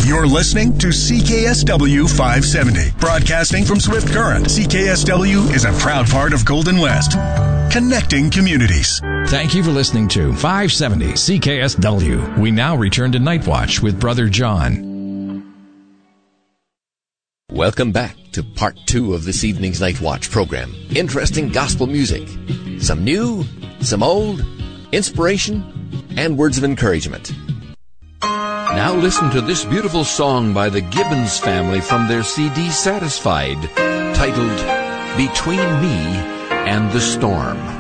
You're listening to CKSW 570, broadcasting from Swift Current. CKSW is a proud part of Golden West, connecting communities. Thank you for listening to 570 CKSW. We now return to Night Watch with Brother John. Welcome back to part 2 of this evening's Night Watch program. Interesting gospel music. Some new, some old, inspiration, and words of encouragement. Now listen to this beautiful song by the Gibbons family from their CD Satisfied, titled Between Me and the Storm.